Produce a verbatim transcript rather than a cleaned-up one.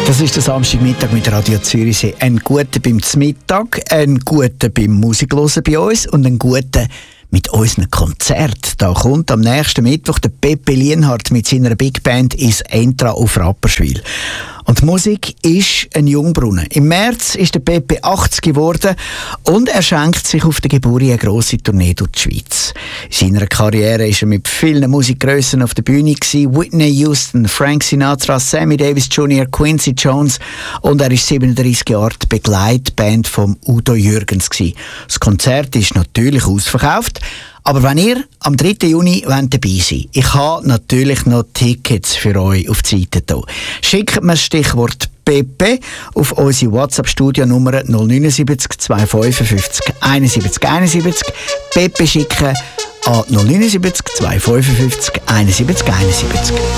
Das ist der Samstagmittag mit Radio Zürichsee. Ein guter beim Mittag, ein guter beim Musiklosen bei uns und ein guter mit unserem Konzert. Da kommt am nächsten Mittwoch der Pepe Lienhardt mit seiner Big Band ins Entra auf Rapperswil. Und die Musik ist ein Jungbrunnen. Im März ist der Pepe achtzig geworden und er schenkt sich auf der Geburt eine grosse Tournee durch die Schweiz. In seiner Karriere war er mit vielen Musikgrössen auf der Bühne gewesen. Whitney Houston, Frank Sinatra, Sammy Davis Junior, Quincy Jones und er ist siebenunddreissig Jahre die Begleitband von Udo Jürgens gewesen. Das Konzert ist natürlich ausverkauft. Aber wenn ihr am dritten Juni dabei seid, ich habe natürlich noch Tickets für euch auf die Seite hier. Schickt mir das Stichwort Pepe auf unsere WhatsApp-Studio-Nummer null neun sieben zwei fünf fünf eins sieben eins sieben. Pepe schicken an null neun sieben zwei fünf fünf eins sieben eins sieben.